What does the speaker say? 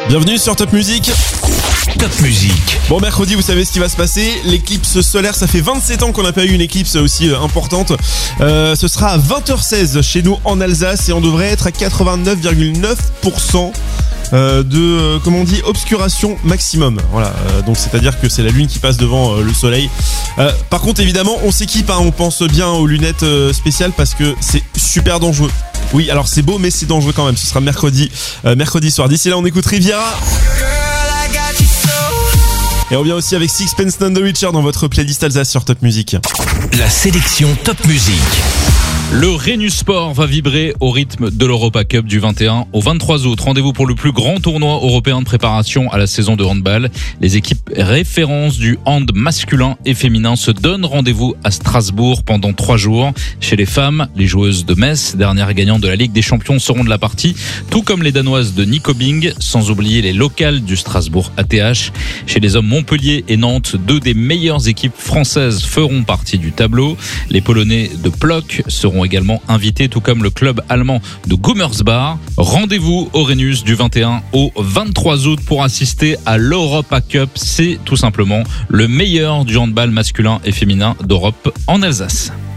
Bienvenue sur Top Music. Top Music. Bon, mercredi, vous savez ce qui va se passer. L'éclipse solaire, ça fait 27 ans qu'on n'a pas eu une éclipse aussi importante. Ce sera à 20h16 chez nous en Alsace et on devrait être à 89,9% de, comment on dit, obscuration maximum. Voilà, donc c'est-à-dire que c'est la lune qui passe devant le soleil. Par contre, évidemment, on s'équipe, on pense bien aux lunettes spéciales parce que c'est super dangereux. Oui, alors c'est beau, mais c'est dangereux quand même. Ce sera mercredi soir. D'ici là, on écoute Riviera. Et on revient aussi avec Sixpence None the Richer dans votre playlist Alsace sur Top Music. La sélection Top Music. Le Rhenus Sport va vibrer au rythme de l'Europa Cup du 21 au 23 août. Rendez-vous pour le plus grand tournoi européen de préparation à la saison de handball. Les équipes références du hand masculin et féminin se donnent rendez-vous à Strasbourg pendant 3 jours. Chez les femmes, les joueuses de Metz, dernière gagnante de la Ligue des Champions, seront de la partie, tout comme les Danoises de Nykøbing, sans oublier les locales du Strasbourg ATH. Chez les hommes, Montpellier et Nantes, 2 des meilleures équipes françaises feront partie du tableau. Les Polonais de Plock seront également invités, tout comme le club allemand de Gummersbach. Rendez-vous au Rhenus du 21 au 23 août pour assister à l'Europa Cup. C'est tout simplement le meilleur du handball masculin et féminin d'Europe en Alsace.